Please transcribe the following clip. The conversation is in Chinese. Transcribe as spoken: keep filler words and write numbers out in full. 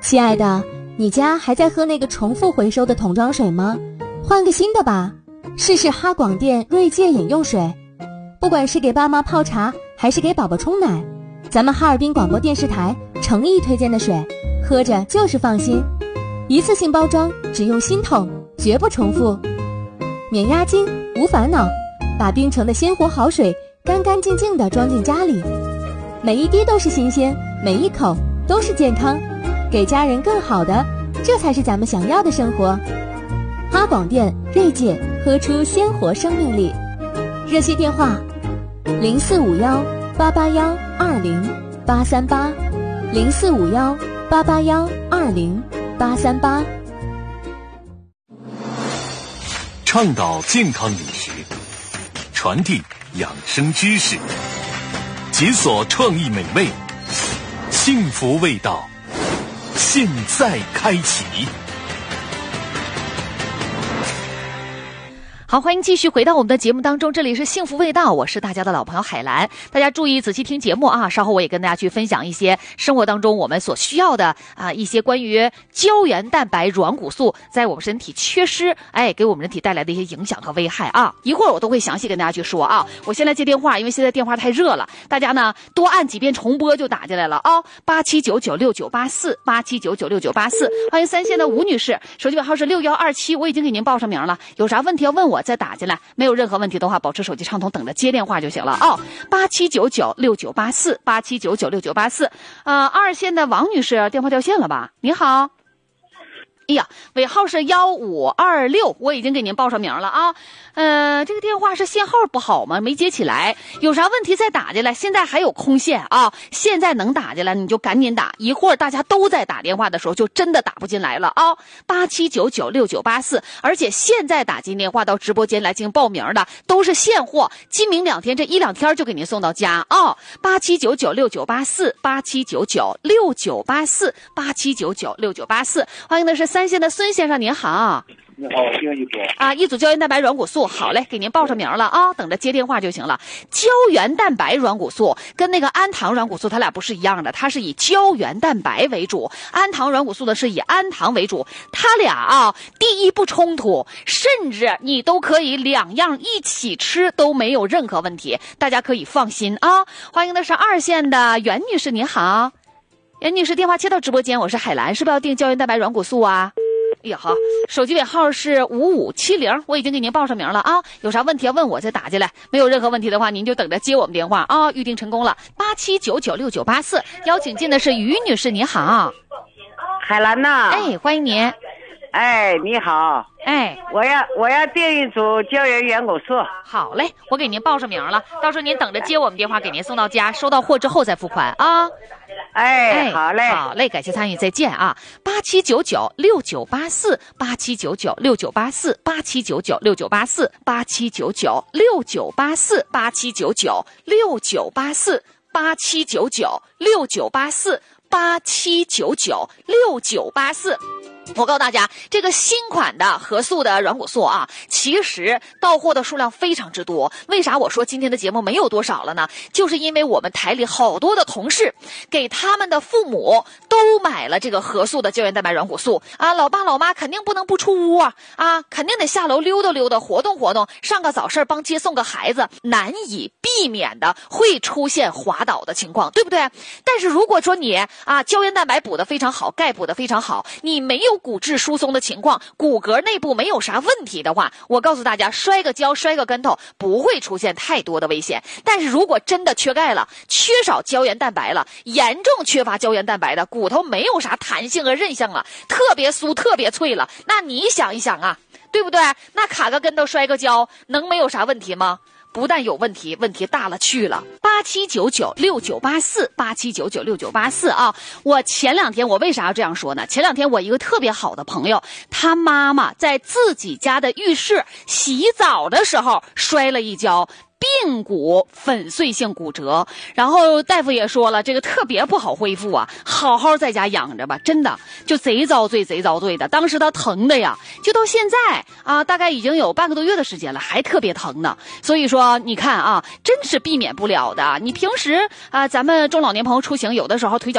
亲爱的，你家还在喝那个重复回收的桶装水吗？换个新的吧，试试哈广电锐界饮用水。不管是给爸妈泡茶还是给宝宝冲奶，咱们哈尔滨广播电视台诚意推荐的水，喝着就是放心。一次性包装，只用新桶，绝不重复，免押金，无烦恼，把冰城的鲜活好水干干净净地装进家里，每一滴都是新鲜，每一口都是健康，给家人更好的，这才是咱们想要的生活。哈广电锐界，喝出鲜活生命力。热线电话零四五幺八八幺二零八三八，零四五幺八八幺二零八三八。 倡导健康饮食，传递养生知识，解锁创意美味，幸福味道，现在开启。 好，欢迎继续回到我们的节目当中，这里是幸福味道，我是大家的老朋友海兰。大家注意仔细听节目啊，稍后我也跟大家去分享一些生活当中我们所需要的啊一些关于胶原蛋白软骨素在我们身体缺失，哎，给我们人体带来的一些影响和危害啊。一会儿我都会详细跟大家去说啊。我先来接电话，因为现在电话太热了，大家呢多按几遍重播就打进来了啊。八七九九六九八四，八七九九六九八四，欢迎三线的吴女士，手机尾号是六幺二七，我已经给您报上名了，有啥问题要问我再打进来，没有任何问题的话保持手机畅通，等着接电话就行了哦。八七九九六九八四，八七九九六九八四。呃二线的王女士电话掉线了吧？你好。哎呀，尾号是幺五二六，我已经给您报上名了啊。呃，这个电话是信号不好吗？没接起来，有啥问题再打进来。现在还有空线啊，现在能打进来你就赶紧打，一会儿大家都在打电话的时候就真的打不进来了啊。八七九九六九八四，而且现在打进电话到直播间来进行报名的都是现货，今明两天这一两天就给您送到家啊。八七九九六九八四，八七九九六九八四，八七九九六九八四。欢迎的是三线的孙先生，您好。 你好，听一组啊，一组胶原蛋白软骨素，好嘞，给您报上名了啊，等着接电话就行了。胶原蛋白软骨素跟那个氨糖软骨素它俩不是一样的，它是以胶原蛋白为主，氨糖软骨素的是以氨糖为主，它俩啊第一不冲突，甚至你都可以两样一起吃都没有任何问题，大家可以放心啊。欢迎的是二线的袁女士，您好。袁女士电话接到直播间，我是海兰，是不是要订胶原蛋白软骨素啊？哎呀好，手机尾号是五五七零，我已经给您报上名了啊。有啥问题要问我再打进来，没有任何问题的话您就等着接我们电话啊。预定成功了，八七九九六九八四。邀请进的是于女士，你好。 海兰呐， 哎，欢迎您。 哎，你好， 哎， 我要我要订一组胶原软骨素。 好嘞，我给您报上名了，到时候您等着接我们电话，给您送到家，收到货之后再付款啊。 哎， 哎， 好嘞， 好嘞，感谢参与，再见啊！八七九九六九八四，八七九九六九八四，八七九九六九八四，八七九九六九八四，八七九九六九八四，八七九九六九八四，八七九九六九八四。我告诉大家，这个新款的核素的软骨素啊，其实到货的数量非常之多。为啥我说今天的节目没有多少了呢？就是因为我们台里好多的同事给他们的父母都买了这个核素的胶原蛋白软骨素啊，老爸老妈肯定不能不出屋啊，啊，肯定得下楼溜达溜达，活动活动，上个早市帮接送个孩子，难以避免的会出现滑倒的情况，对不对？但是如果说你啊胶原蛋白补得非常好，钙补得非常好，你没有骨质疏松的情况，骨骼内部没有啥问题的话，我告诉大家，摔个跤摔个跟头不会出现太多的危险。但是如果真的缺钙了，缺少胶原蛋白了，严重缺乏胶原蛋白的骨头没有啥弹性和韧性了，特别酥特别脆了，那你想一想啊，对不对？那卡个跟头摔个跤能没有啥问题吗？不但有问题，问题大了去了。八七九九六九八四，八七九九六九八四啊！我前两天我为啥要这样说呢？前两天我一个特别好的朋友，他妈妈在自己家的浴室洗澡的时候摔了一跤，髌骨粉碎性骨折，然后大夫也说了，这个特别不好恢复啊，好好在家养着吧，真的就贼遭罪贼遭罪的。当时他疼的呀，就到现在啊，大概已经有半个多月的时间了，还特别疼呢。所以说你看啊，真是避免不了的。你平时啊，咱们中老年朋友出行，有的时候腿脚